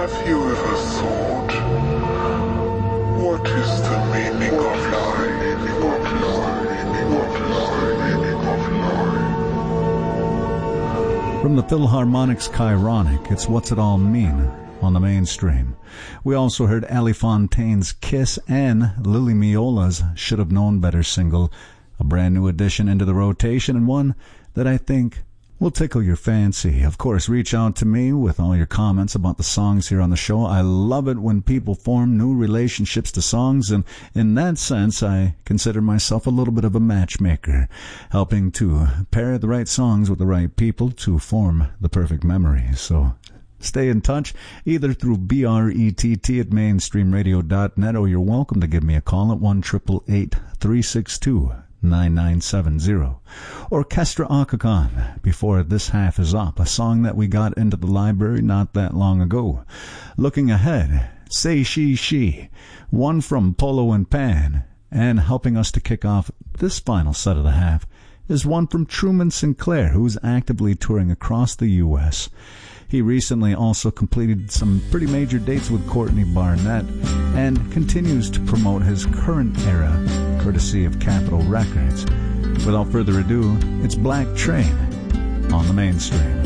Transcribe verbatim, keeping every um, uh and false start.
Have you ever thought, what is the meaning of life? Meaning of life? Meaning of life? Meaning of life? From the Philharmonic's Chironic, it's What's It All Mean on the Mainstream. We also heard Ali Fontaine's Kiss and Lily Miola's Should Have Known Better single, a brand new addition into the rotation and one that I think will tickle your fancy. Of course, reach out to me with all your comments about the songs here on the show. I love it when people form new relationships to songs, and in that sense, I consider myself a little bit of a matchmaker, helping to pair the right songs with the right people to form the perfect memory. So stay in touch, either through B R E T T at mainstream radio dot net, or you're welcome to give me a call at one eight eight eight, three six two, nine nine seven zero. Orchestra Akakan, Before This Half Is Up, a song that we got into the library not that long ago. Looking ahead, Say She She, one from Polo and Pan, and helping us to kick off this final set of the half is one from Truman Sinclair, who's actively touring across the U S He recently also completed some pretty major dates with Courtney Barnett and continues to promote his current era, courtesy of Capitol Records. Without further ado, it's Black Train on the Mainstream.